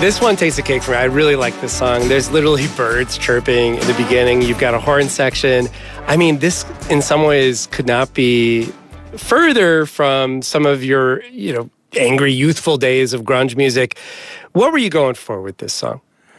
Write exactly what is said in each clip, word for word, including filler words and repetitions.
This one takes the cake for me. I really like this song. There's literally birds chirping in the beginning. You've got a horn section. I mean, this in some ways could not be further from some of your, you know, angry, youthful days of grunge music. What were you going for with this song?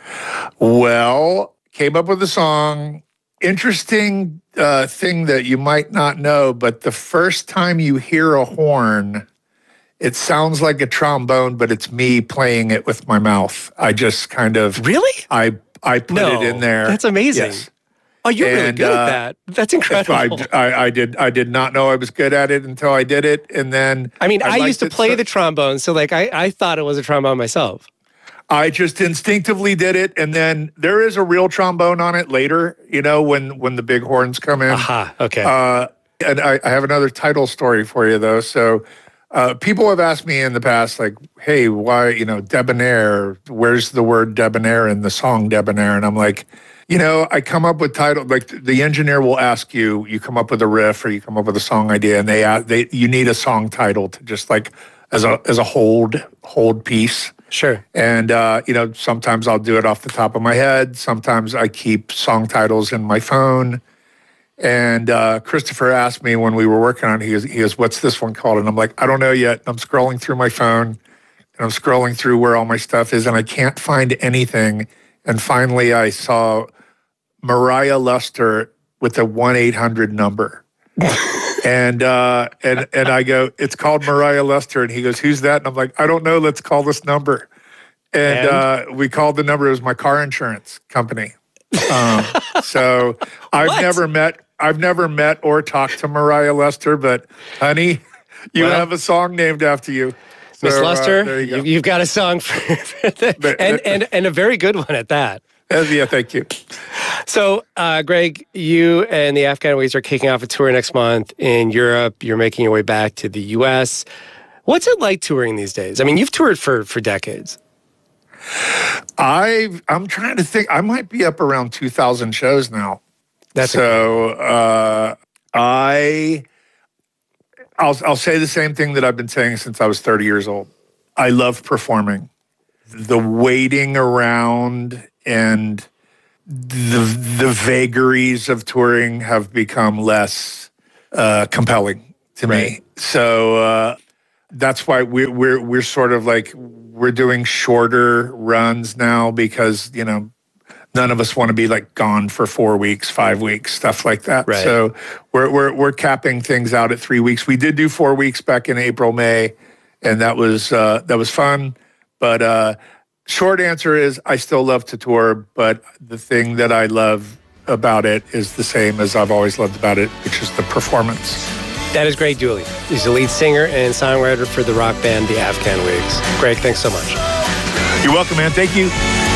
Well, came up with the song. Interesting uh, thing that you might not know, but the first time you hear a horn, it sounds like a trombone, but it's me playing it with my mouth. I just kind of... Really? I I put no, it in there. That's amazing. Yes. Oh, you're and, really good uh, at that. That's incredible. I, I, I did I did not know I was good at it until I did it, and then... I mean, I, I used to play so, the trombone, so like I, I thought it was a trombone myself. I just instinctively did it, and then there is a real trombone on it later, you know, when, when the big horns come in. Aha, okay. Uh, and I, I have another title story for you, though, so... Uh, people have asked me in the past, like, hey, why, you know, debonair, where's the word debonair in the song debonair? And I'm like, you know, I come up with title, like the engineer will ask you, you come up with a riff or you come up with a song idea, and they, they you need a song title to just like, as a as a hold, hold piece. Sure. And, uh, you know, sometimes I'll do it off the top of my head. Sometimes I keep song titles in my phone. And uh, Christopher asked me when we were working on it, he goes, he goes, what's this one called? And I'm like, I don't know yet. I'm scrolling through my phone, and I'm scrolling through where all my stuff is, and I can't find anything. And finally, I saw Mariah Luster with a one eight hundred number. and, uh, and, and I go, it's called Mariah Luster. And he goes, who's that? And I'm like, I don't know. Let's call this number. And, and? Uh, we called the number. It was my car insurance company. um, so I've What? never met... I've never met or talked to Mariah Luster, but honey, you well, have a song named after you. So, Miss Luster, uh, there you go. you've got a song for, for the, but, and, and, and a very good one at that. Uh, yeah, thank you. So, uh, Greg, you and the Afghan Wigs are kicking off a tour next month in Europe. You're making your way back to the U S. What's it like touring these days? I mean, you've toured for, for decades. I I'm trying to think. I might be up around two thousand shows now. That's so uh, I I'll I'll say the same thing that I've been saying since I was thirty years old. I love performing. The waiting around and the the vagaries of touring have become less uh, compelling to right. me. So uh, that's why we're we're we're sort of like we're doing shorter runs now because you know. None of us want to be like gone for four weeks, five weeks, stuff like that. Right. So we're we're we're capping things out at three weeks. We did do four weeks back in April, May, and that was uh, that was fun. But uh, short answer is I still love to tour, but the thing that I love about it is the same as I've always loved about it, which is the performance. That is Greg Dulli. He's the lead singer and songwriter for the rock band The Afghan Wigs. Greg, thanks so much. You're welcome, man. Thank you.